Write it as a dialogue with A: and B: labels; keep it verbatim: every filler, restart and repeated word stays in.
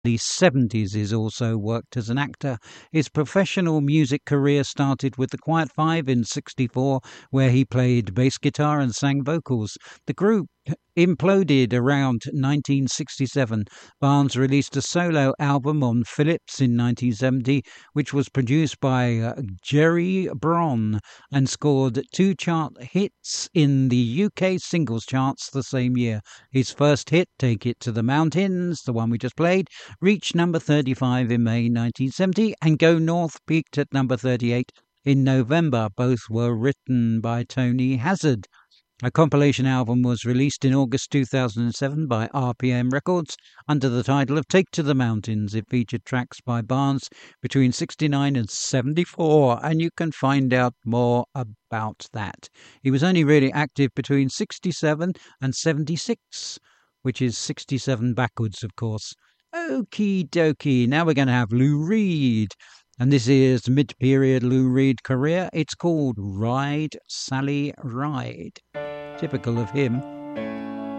A: the seventies he's also worked as an actor. His professional music career started with the Quiet Five in sixty-four, where he played bass guitar and sang vocals. The group imploded around nineteen sixty-seven. Barnes released a solo album on Philips in nineteen seventy, which was produced by uh, Jerry Braun and scored two chart hits in the U K singles charts the same year. His first hit, Take It to the Mountains, the one we just played, reached number thirty-five in May nineteen seventy, and Go North peaked at number thirty-eight in November. Both were written by Tony Hazard. A compilation album was released in August two thousand seven by R P M Records under the title of Take to the Mountains. It featured tracks by Barnes between sixty-nine and seventy-four, and you can find out more about that. He was only really active between sixty-seven and seventy-six, which is sixty-seven backwards, of course. Okie dokie, now we're going to have Lou Reed. And this is mid-period Lou Reed career. It's called Ride, Sally, Ride. Typical of him.